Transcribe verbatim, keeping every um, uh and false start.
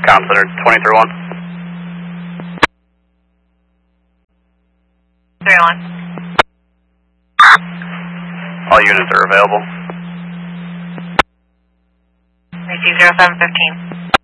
Com Center twenty-three one. three one. All units are available. Receive zero seven fifteen.